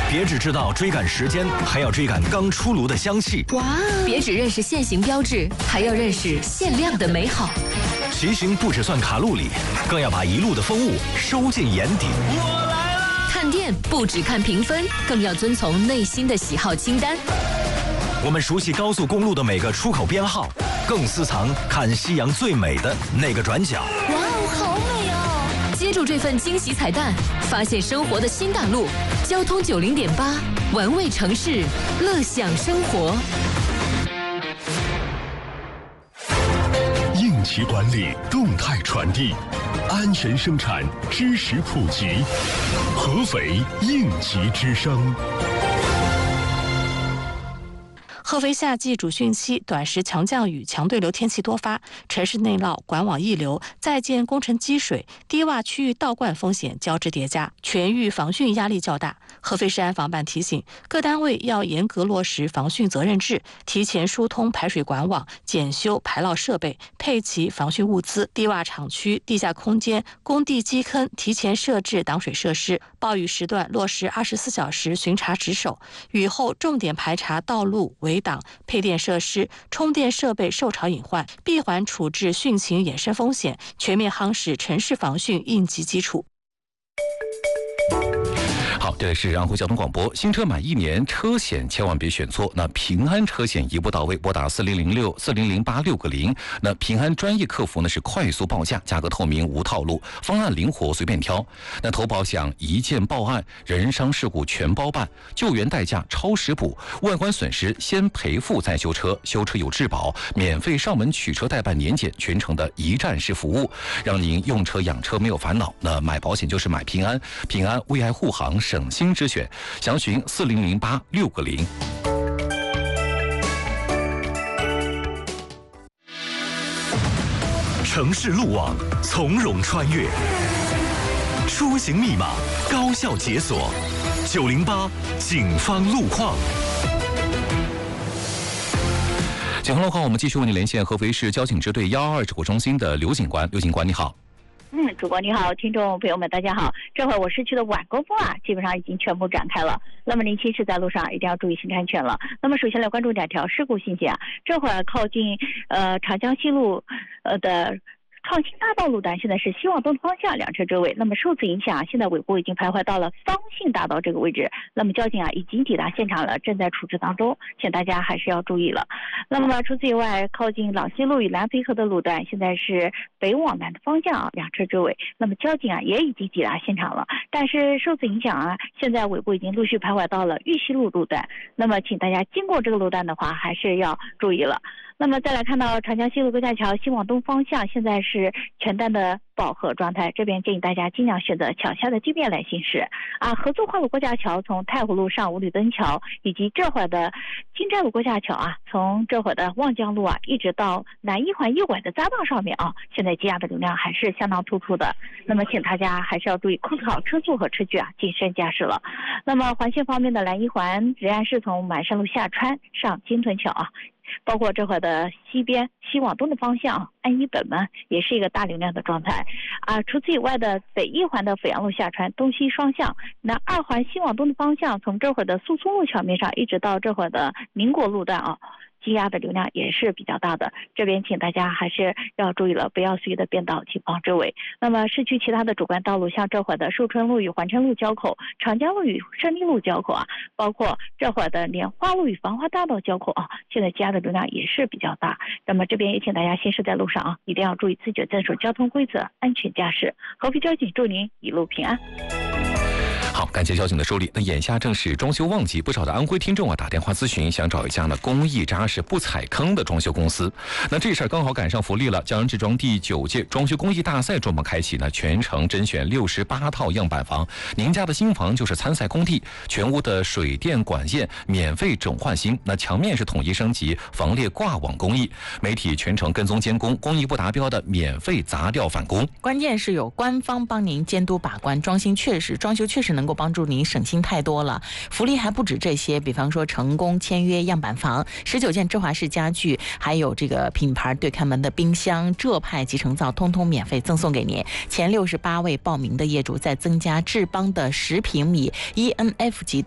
别只知道追赶时间，还要追赶刚出炉的香气。 哇！别只认识限行标志，还要认识限量的美好。 骑行不只算卡路里，更要把一路的风物收进眼底。 我来了！ 看店不只看评分，更要遵从内心的喜好清单。 我们熟悉高速公路的每个出口编号，更私藏看夕阳最美的那个转角。 哇哦，好美哦！接住这份惊喜彩蛋，发现生活的新大陆。交通90.8，玩味城市，乐享生活。 应急管理，动态传递，安全生产，知识普及。合肥应急之声。 合肥夏季主汛期，短时强降雨、强对流天气多发，城市内涝、管网溢流、在建工程积水、低洼区域倒灌风险交织叠加，全域防汛压力较大。合肥市安防办提醒，各单位要严格落实防汛责任制，提前疏通排水管网，检修排涝设备，配齐防汛物资。低洼厂区、地下空间、工地基坑提前设置挡水设施。暴雨时段落实24小时巡查值守，雨后重点排查道路围挡、配电设施、充电设备受潮隐患，闭环处置汛情衍生风险，全面夯实城市防汛应急基础。 好，这里是安徽交通广播。新车满1年，车险千万别选错。那平安车险一步到位，拨打4006、4008 6个0。那平安专业客服呢是快速报价，价格透明无套路，方案灵活随便挑。那投保享一键报案，人伤事故全包办，救援代价超时补，外观损失先赔付再修车，修车有质保，免费上门取车代办年检，全程的一站式服务，让您用车养车没有烦恼。那买保险就是买平安，平安为爱护航，省心之选，详询4008 6个0。 城市路网从容穿越，出行密码高效解锁。908警方路况。 警方路况，我们继续为您连线合肥市交警支队122指挥中心的刘警官。刘警官，你好。 主播你好，听众朋友们大家好。这会儿我市区的晚高峰基本上已经全部展开了。那么您行驶在路上一定要注意行车安全了。那么首先来关注2条事故信息这会儿靠近长江西路的创新大道路段，现在是西往东方向2车追尾。那么受此影响，现在尾部已经徘徊到了方信大道这个位置。那么交警已经抵达现场了，正在处置当中，请大家还是要注意了。那么除此以外，靠近朗西路与南淠河的路段，现在是北往南的方向2车追尾。那么交警也已经抵达现场了，但是受此影响现在尾部已经陆续徘徊到了玉溪路路段。那么请大家经过这个路段的话，还是要注意了。那么再来看到长江西路高架桥西往东方向，现在是全段的饱和状态，这边建议大家尽量选择桥下的地面来行驶合作跨路高架桥从太湖路上五里墩桥，以及这会儿的金寨路高架桥从这会儿的望江路一直到南一环右拐的匝道上面现在积压的流量还是相当突出的。那么请大家还是要注意控制好车速和车距谨慎驾驶了。那么环线方面的南一环仍然是从满山路下穿上金屯桥包括这会儿的西边西往东的方向安一本门也是一个大流量的状态除此以外的北一环的阜阳路下穿东西双向，那2环西往东的方向从这会儿的苏松路桥面上一直到这会儿的民国路段积压的流量也是比较大的，这边请大家还是要注意了，不要随意的变道前方追尾。那么市区其他的主干道路，像这会儿的寿春路与环城路交口、长江路与胜利路交口包括这会儿的莲花路与繁华大道交口现在积压的流量也是比较大。那么这边也请大家行驶在路上一定要注意自觉遵守交通规则，安全驾驶。合肥交警祝您一路平安。 好，感谢交警的梳理。那眼下正是装修旺季，不少的安徽听众打电话咨询，想找一家呢工艺扎实、不踩坑的装修公司。那这事儿刚好赶上福利了，江人制装第9届装修工艺大赛周末开启呢，全程甄选68套样板房，您家的新房就是参赛工地，全屋的水电管线免费整换新，那墙面是统一升级防裂挂网工艺，媒体全程跟踪监工，工艺不达标的免费砸掉返工。 关键是有官方帮您监督把关，装修确实能够帮助您省心太多了。福利还不止这些，比方说成功签约样板房，19件芝华士家具，还有这个品牌对看门的冰箱、浙派集成灶，通通免费赠送给您。前68位报名的业主再增加智邦的10平米 ENF 级的